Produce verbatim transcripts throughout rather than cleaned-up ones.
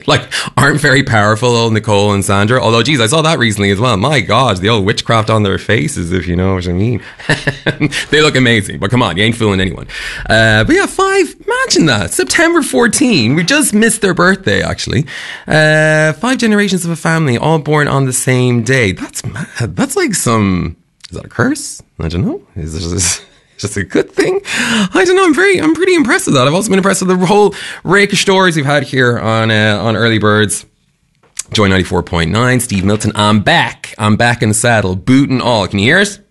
like aren't very powerful, old Nicole and Sandra. Although, geez, I saw that recently as well. My God, the old witchcraft on their faces, if you know what I mean. They look amazing, but come on, you ain't fooling anyone. Uh, but yeah, five, imagine that. September fourteenth, we just missed their birthday, actually. Uh, five generations of a family, all born on the same day. That's mad. That's like some, is that a curse? I don't know. Is this just a good thing? I don't know. I'm very, I'm pretty impressed with that. I've also been impressed with the whole rake of stories we've had here on uh, on Early Birds. Joy ninety-four point nine, Steve Milton. I'm back. I'm back in the saddle, boot and all. Can you hear us?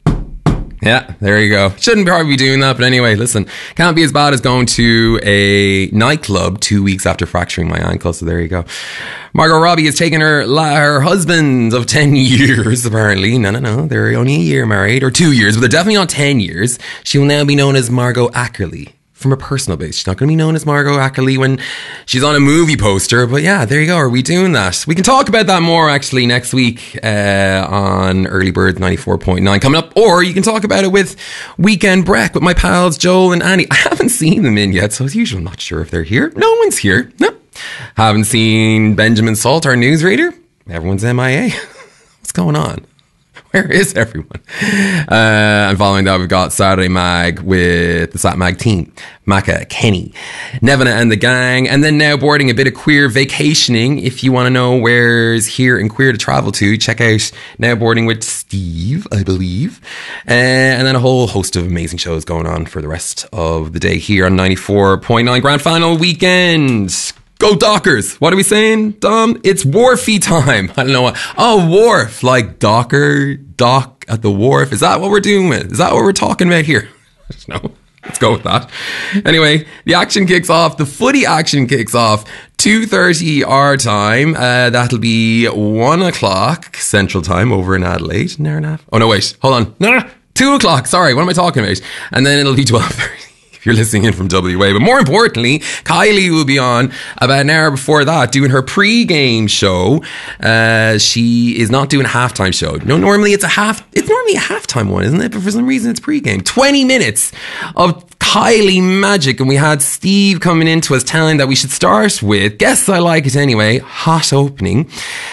Yeah, there you go. Shouldn't probably be doing that, but anyway, listen, can't be as bad as going to a nightclub two weeks after fracturing my ankle, so there you go. Margot Robbie has taken her her husband of ten years, apparently. No, no, no, they're only a year married, or two years, but they're definitely not ten years. She will now be known as Margot Ackerley. From a personal base. She's not going to be known as Margot Ackerley when she's on a movie poster. But yeah, there you go. Are we doing that? We can talk about that more actually next week uh, on Early Birds ninety-four point nine coming up. Or you can talk about it with Weekend Break with my pals Joel and Annie. I haven't seen them in yet, so as usual, I'm not sure if they're here. No one's here. No. Haven't seen Benjamin Salt, our newsreader. Everyone's M I A. What's going on? Where is everyone? Uh, and following that, we've got Saturday Mag with the Sat Mag team. Maka, Kenny, Nevina and the gang. And then now boarding a bit of queer vacationing. If you want to know where's here and queer to travel to, check out Now Boarding with Steve, I believe. Uh, and then a whole host of amazing shows going on for the rest of the day here on ninety-four point nine Grand Final Weekend. Go Dockers. What are we saying, Dom? It's wharfy time. I don't know what. Oh, wharf. Like docker, dock at the wharf. Is that what we're doing with? Is that what we're talking about here? I don't know. Let's go with that. Anyway, the action kicks off. The footy action kicks off. two thirty our time. Uh, that'll be one o'clock Central Time over in Adelaide. An hour and a half. Oh, no, wait. Hold on. No, no, no. two o'clock. Sorry. What am I talking about? And then it'll be twelve thirty. If you're listening in from W A. But more importantly, Kylie will be on about an hour before that doing her pre-game show. Uh, she is not doing a halftime show. No, normally it's a half, it's normally a halftime one, isn't it? But for some reason it's pre-game. twenty minutes of Kylie magic. And we had Steve coming into us telling that we should start with, guess I like it anyway, hot opening.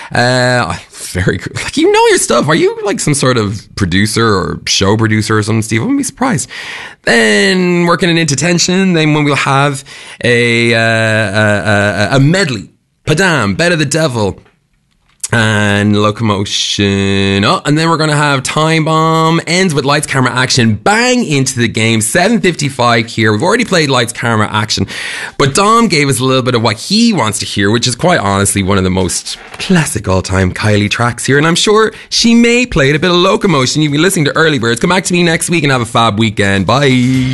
Uh, very good. Like, you know your stuff. Are you like some sort of producer or show producer or something, Steve? I wouldn't be surprised. Then working it into tension. Then when we'll have a, uh, a, a, a medley. Padam, Bet of the Devil, and Locomotion. Oh, and then we're going to have Time Bomb. Ends with Lights, Camera, Action. Bang into the game. seven fifty-five here. We've already played Lights, Camera, Action. But Dom gave us a little bit of what he wants to hear, which is quite honestly one of the most classic all-time Kylie tracks here. And I'm sure she may play it, a bit of Locomotion. You'll be listening to Early Birds. Come back to me next week and have a fab weekend. Bye.